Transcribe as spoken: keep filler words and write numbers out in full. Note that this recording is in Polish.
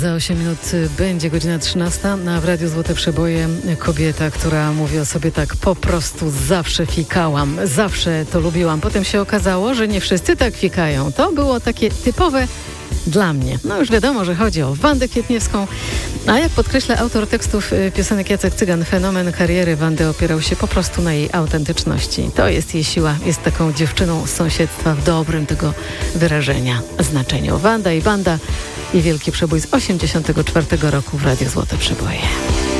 Za osiem minut będzie godzina trzynasta, a w Radiu Złote Przeboje kobieta, która mówi o sobie tak: po prostu zawsze fikałam, zawsze to lubiłam. Potem się okazało, że nie wszyscy tak fikają. To było takie typowe dla mnie. No już wiadomo, że chodzi o Wandę Kwietniewską, a jak podkreśla autor tekstów piosenek Jacek Cygan, fenomen kariery Wandy opierał się po prostu na jej autentyczności. To jest jej siła, jest taką dziewczyną z sąsiedztwa w dobrym tego wyrażenia znaczeniu. Wanda i banda i wielki przebój z osiemdziesiątego czwartego roku w Radiu Złote Przeboje.